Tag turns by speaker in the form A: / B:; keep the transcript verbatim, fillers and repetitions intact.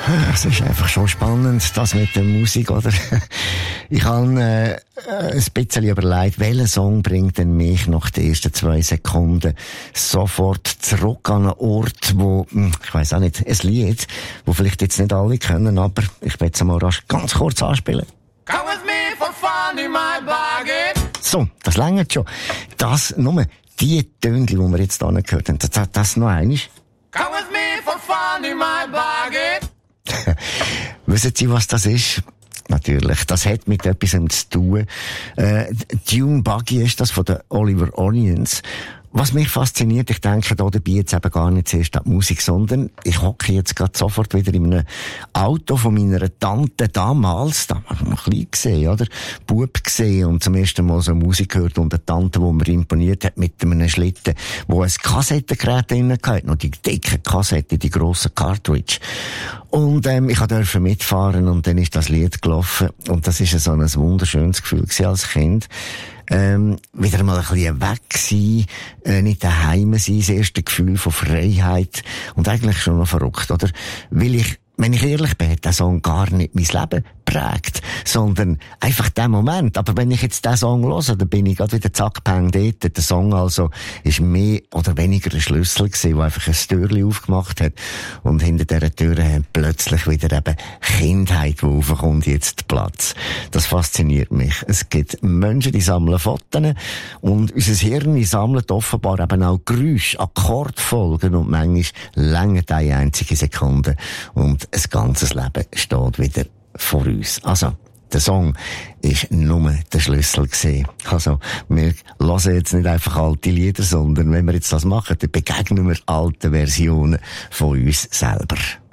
A: Es ist einfach schon spannend, das mit der Musik, oder? Ich habe äh, ein bisschen überlegt, welcher Song bringt denn mich nach den ersten zwei Sekunden sofort zurück an einen Ort, wo, ich weiss auch nicht, ein Lied, wo vielleicht jetzt nicht alle können, aber ich will es mal rasch ganz kurz anspielen.
B: Come with me for fun in my bargain.
A: So, das reicht schon. Das, nur die Töne, die wir jetzt hier gehört haben, das, das noch einmal.
B: Come with me for fun in my bargain.
A: Wissen Sie, was das ist? Natürlich, das hat mit etwas zu tun. Äh, Dune Buggy ist das von den Oliver Onions. Was mich fasziniert, ich denke da dabei jetzt eben gar nicht zuerst an die Musik, sondern ich hocke jetzt gerade sofort wieder in einem Auto von meiner Tante damals, da war ich noch klein gesehen, oder? Bub gesehen und zum ersten Mal so Musik gehört und eine Tante, die mir imponiert hat mit einem Schlitten, wo ein Kassettengerät drin hatte, noch die dicke Kassette, die grosse Cartridge. Und ähm, ich durfte mitfahren und dann ist das Lied gelaufen und das ist so ein wunderschönes Gefühl gewesen als Kind. Ähm, wieder mal ein bisschen weg sein, äh, nicht daheim sein, das erste Gefühl von Freiheit und eigentlich schon noch verrückt, oder? Weil ich, wenn ich ehrlich bin, hat der Song gar nicht mein Leben prägt, sondern einfach der Moment. Aber wenn ich jetzt diesen Song höre, dann bin ich gerade wieder zack, peng dort. Der Song also ist mehr oder weniger ein Schlüssel gewesen, der einfach ein Türchen aufgemacht hat und hinter dieser Tür hat plötzlich wieder eben Kindheit, die aufkommt, jetzt Platz. Das fasziniert mich. Es gibt Menschen, die sammeln Fotos und unser Hirn sammelt offenbar eben auch Geräusche, Akkordfolgen und manchmal länger eine einzige Sekunde und ein ganzes Leben steht wieder vor uns. Also, der Song ist nur der Schlüssel gewesen. Also, wir hören jetzt nicht einfach alte Lieder, sondern wenn wir jetzt das machen, dann begegnen wir alten Versionen von uns selber.